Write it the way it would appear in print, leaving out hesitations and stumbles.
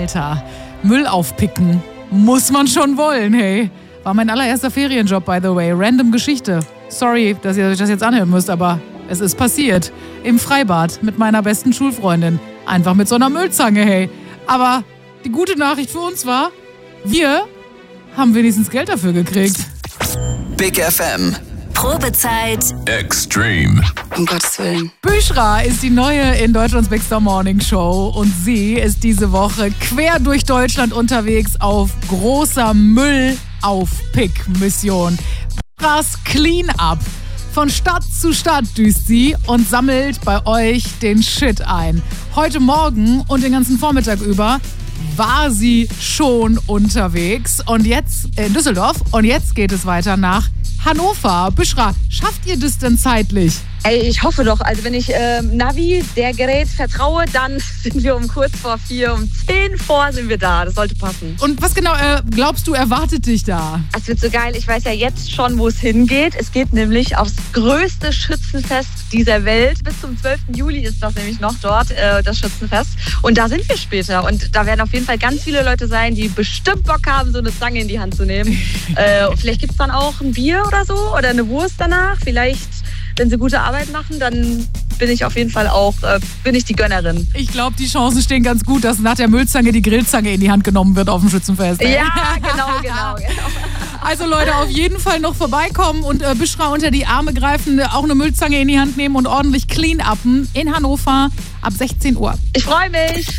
Alter, Müll aufpicken muss man schon wollen, hey. War mein allererster Ferienjob, by the way. Random Geschichte. Sorry, dass ihr euch das jetzt anhören müsst, aber es ist passiert. Im Freibad mit meiner besten Schulfreundin. Einfach mit so einer Müllzange, hey. Aber die gute Nachricht für uns war, wir haben wenigstens Geld dafür gekriegt. Big FM. Probezeit Extreme. Um Gottes Willen. Büschra ist die neue in Deutschlands Big Star Morning Show und sie ist diese Woche quer durch Deutschland unterwegs auf großer Müllaufpick-Mission. Büschras Clean-Up. Von Stadt zu Stadt düst sie und sammelt bei euch den Shit ein. Heute Morgen und den ganzen Vormittag über war sie schon unterwegs und jetzt in Düsseldorf und jetzt geht es weiter nach Hannover. Büschra, schafft ihr das denn zeitlich? Ey, ich hoffe doch. Also wenn ich Navi, der Gerät vertraue, dann sind wir um kurz vor 4, um 10 vor sind wir da. Das sollte passen. Und was genau glaubst du, erwartet dich da? Es wird so geil. Ich weiß ja jetzt schon, wo es hingeht. Es geht nämlich aufs größte Schützenfest dieser Welt. Bis zum 12. Juli ist das nämlich noch dort, das Schützenfest. Und da sind wir später. Und da werden auf jeden Fall ganz viele Leute sein, die bestimmt Bock haben, so eine Zange in die Hand zu nehmen. Vielleicht gibt es dann auch ein Bier oder so oder eine Wurst danach. Vielleicht, wenn sie gute Arbeit machen, dann bin ich auf jeden Fall auch bin ich die Gönnerin. Ich glaube, die Chancen stehen ganz gut, dass nach der Müllzange die Grillzange in die Hand genommen wird auf dem Schützenfest. Ja, genau. Also Leute, auf jeden Fall noch vorbeikommen und Büschra unter die Arme greifen, auch eine Müllzange in die Hand nehmen und ordentlich clean upen in Hannover ab 16 Uhr. Ich freue mich.